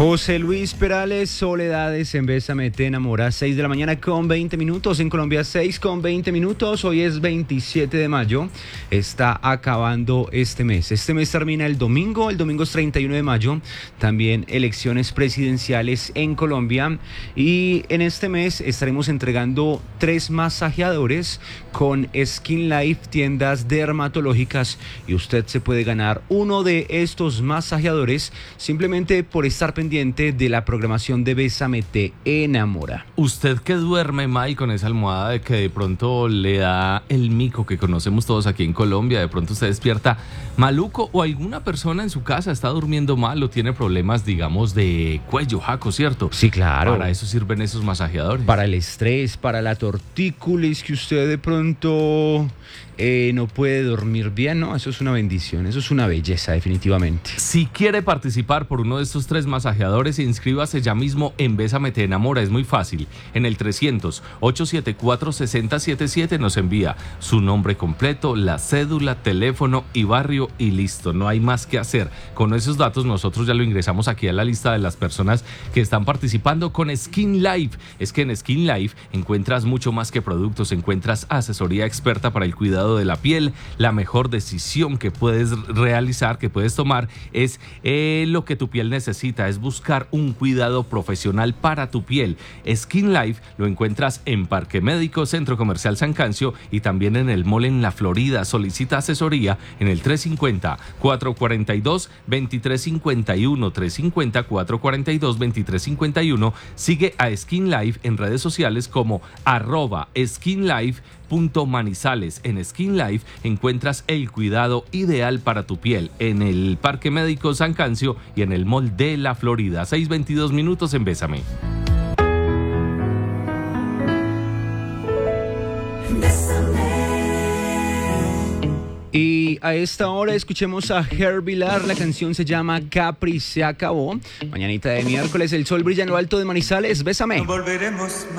José Luis Perales, Soledades en Bésame Te Enamora, 6 de la mañana con 20 minutos, en Colombia 6 con 20 minutos, hoy es 27 de mayo, está acabando este mes termina el domingo es 31 de mayo, también elecciones presidenciales en Colombia y en este mes estaremos entregando 3 masajeadores con Skin Life, tiendas dermatológicas, y usted se puede ganar uno de estos masajeadores simplemente por estar pendiente de la programación de Bésame Te Enamora. Usted que duerme, May, con esa almohada de que de pronto le da el mico que conocemos todos aquí en Colombia, de pronto usted despierta maluco, o alguna persona en su casa está durmiendo mal o tiene problemas, digamos, de cuello, Jaco, ¿cierto? Sí, claro. Para eso sirven esos masajeadores. Para el estrés, para la tortícolis, que usted de pronto no puede dormir bien, ¿no? Eso es una bendición, eso es una belleza, definitivamente. Si quiere participar por uno de estos 3 masajeadores, inscríbase ya mismo en Bésame Te Enamora. Es muy fácil. En el 300-874-6077 nos envía su nombre completo, la cédula, teléfono y barrio y listo. No hay más que hacer. Con esos datos nosotros ya lo ingresamos aquí a la lista de las personas que están participando con Skin Life. Es que en Skin Life encuentras mucho más que productos, encuentras asesoría experta para el cuidado de la piel. La mejor decisión que puedes realizar, que puedes tomar, es lo que tu piel necesita, es buscar un cuidado profesional para tu piel. Skin Life lo encuentras en Parque Médico, Centro Comercial San Cancio, y también en el Mall en La Florida. Solicita asesoría en el 350-442-2351, 350-442-2351. Sigue a Skin Life en redes sociales como @SkinLife.manizales. En Skin Life encuentras el cuidado ideal para tu piel en el Parque Médico San Cancio y en el Mall de La Florida. 6:22 minutos en Bésame. Y a esta hora escuchemos a Ger Vilar, la canción se llama Capri se acabó. Mañanita de miércoles, el sol brilla en lo alto de Manizales, Bésame. No volveremos más.